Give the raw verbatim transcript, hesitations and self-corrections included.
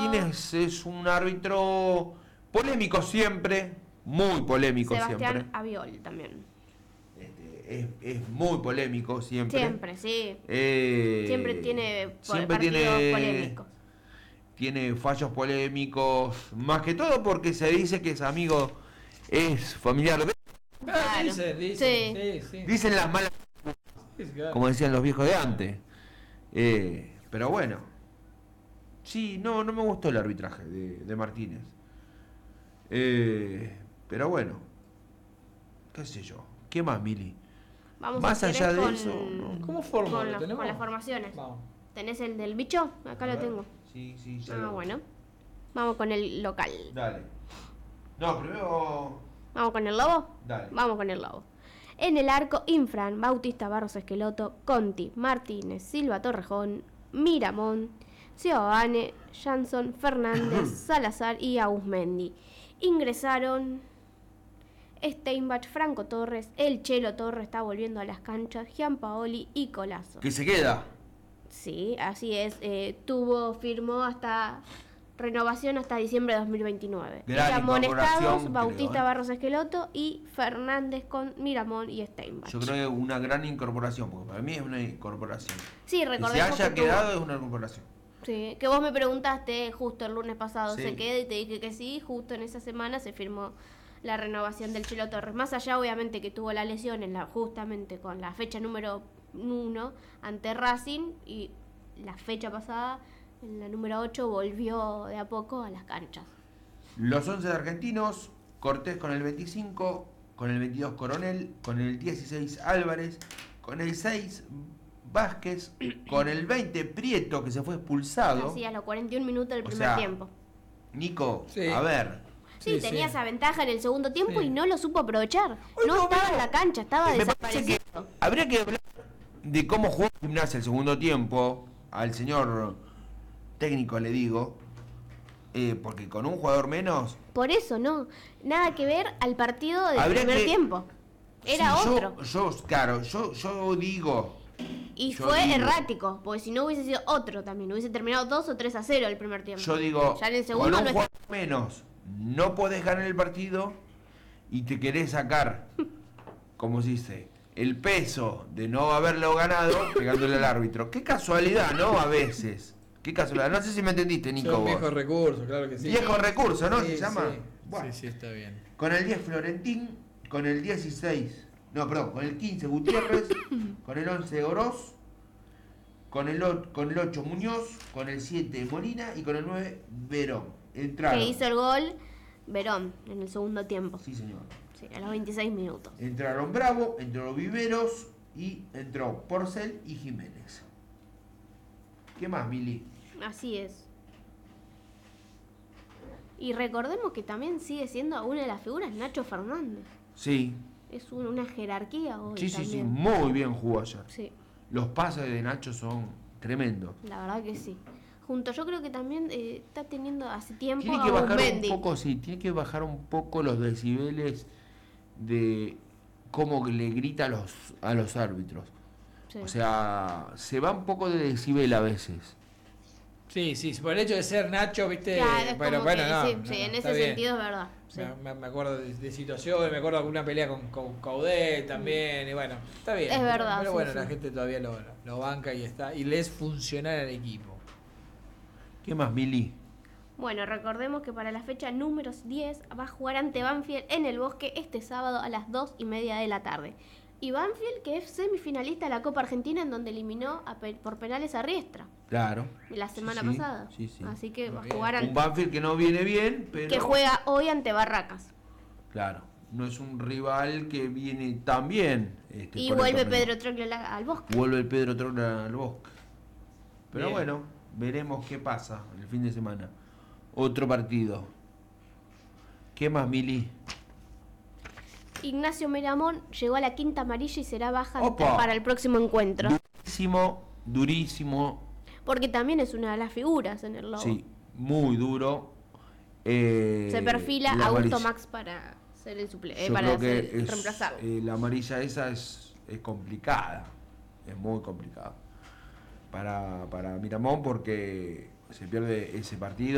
Martínez es un árbitro polémico siempre, muy polémico Sebastián siempre. Sebastián Aviol también. Este, es, es muy polémico siempre. Siempre, sí. Eh, siempre tiene siempre partidos tiene, polémicos. Tiene fallos polémicos, más que todo porque se dice que es amigo, es familiar de... Claro. Dicen, dicen, sí. Sí, sí. Dicen las malas, como decían los viejos de antes. Eh, pero bueno, sí, no, no me gustó el arbitraje de, de Martínez. Eh, pero bueno, qué sé yo. ¿Qué más, Mili? Vamos más a allá de con, eso, no. ¿Cómo forma? Con, ¿Lo la, tenemos? con las formaciones. Vamos. ¿Tenés el del bicho? Acá lo tengo. Sí, sí, ya Ah, lo... bueno. Vamos con el local. Dale. No, primero... ¿Vamos con el lobo? Dale. Vamos con el lobo. En el arco, Infran, Bautista Barros Esqueloto, Conti, Martínez, Silva Torrejón, Miramón, Ciobane, Jansson, Fernández, Salazar y Ausmendi. Ingresaron Steinbach, Franco Torres, el Chelo Torres está volviendo a las canchas, Gianpaoli y Colazo. ¿Que se queda? Sí, así es. Eh, tuvo, firmó hasta renovación hasta diciembre de dos mil veintinueve. Gran Amonestados, Bautista creo, ¿eh? Barros Esqueloto y Fernández con Miramón y Steinbach. Yo creo que una gran incorporación, porque para mí es una incorporación. Sí, que recordemos se haya que quedado tuvo, es una incorporación. sí, que vos me preguntaste justo el lunes pasado, Sí. ¿se queda? Y te dije que sí, justo en esa semana se firmó la renovación del Chelo Torres. Más allá, obviamente, que tuvo la lesión en la, justamente con la fecha número uno ante Racing, y la fecha pasada, en la número ocho, volvió de a poco a las canchas. Los once de argentinos: Cortés con el veinticinco, con el veintidós Coronel, con el dieciséis Álvarez, con el seis Vázquez, con el veinte Prieto, que se fue expulsado. Así, a los cuarenta y un minutos del O primer sea, tiempo. Nico, Sí. a ver. Sí, Sí, tenía sí. esa ventaja en el segundo tiempo Sí. y no lo supo aprovechar. Ay, No no, estaba no. en la cancha, estaba Me parece que desaparecido. habría que hablar de cómo jugó Gimnasia el segundo tiempo. Al señor técnico le digo, eh, porque con un jugador menos... Por eso, no. Nada que ver al partido del Habría primer que- tiempo. Era Sí, yo- otro. Yo, claro, yo, yo digo... Y yo fue digo- errático, porque si no hubiese sido otro también. Hubiese terminado dos o tres a cero el primer tiempo. Yo digo, Ya en el con segundo un no jugador menos no podés ganar el partido y te querés sacar, como se dice, el peso de no haberlo ganado pegándole al árbitro. Qué casualidad, ¿no? A veces. Qué casualidad. No sé si me entendiste, Nico. Son vos. viejos recursos, claro que sí. Viejo recurso, ¿no? Sí, Se llama. Sí. Bueno. sí, sí, está bien. Con el diez Florentín, con el dieciséis, no, perdón, con el quince Gutiérrez, con el once Oroz, con el, o- con el ocho Muñoz, con el siete Molina y con el nueve Verón. Entraron. Que hizo el gol Verón en el segundo tiempo. Sí, señor. Sí, a los veintiséis minutos. Entraron Bravo, entró Viveros y entró Porcel y Jiménez. ¿Qué más, Mili? Así es. Y recordemos que también sigue siendo una de las figuras Nacho Fernández. Sí, Es un- una jerarquía hoy sí, sí, sí, también. muy bien jugó ayer. Sí, Los pases de Nacho son tremendos. la verdad que sí. Junto, yo creo que también eh, está teniendo hace tiempo Tiene a que bajar Ausmendi. un poco, sí, tiene que bajar un poco los decibeles de cómo le grita a los, a los árbitros. Sí. O sea, se va un poco de decibel a veces. Sí, sí, por el hecho de ser Nacho, viste. Claro, es bueno, como bueno, que no, sí, no, sí, en está ese bien. sentido es verdad. Sí. Me, me acuerdo de, de situaciones, me acuerdo de alguna pelea con, con Caudé también, y bueno, está bien. Es verdad, Pero sí, bueno, sí. la gente todavía lo, lo banca y está, y les funciona al equipo. ¿Qué más, Mili? Bueno, recordemos que para la fecha número diez va a jugar ante Banfield en el Bosque este sábado a las dos y media de la tarde. Y Banfield, que es semifinalista de la Copa Argentina, en donde eliminó a pe- por penales a Riestra Claro. la semana Sí, sí, pasada. sí, sí. Así que va a Muy bien. jugar Un ante, Banfield que no viene bien, pero... que juega hoy ante Barracas. Claro, no es un rival que viene tan bien. Este, Y por el vuelve torneo. Pedro Troglio al Bosque. Vuelve el Pedro Trona al Bosque. Pero Bien. bueno, veremos qué pasa el fin de semana. Otro partido. ¿Qué más, Mili? Ignacio Miramón llegó a la quinta amarilla y será baja ante- Opa. para el próximo encuentro. Durísimo, durísimo. Porque también es una de las figuras en el Lobo. Sí, muy duro. Eh, Se perfila la Augusto amarilla. Max para ser el suple eh, Yo para creo ser que es, reemplazado. eh, la amarilla esa es, es complicada. Es muy complicada. Para, para Miramón porque se pierde ese partido.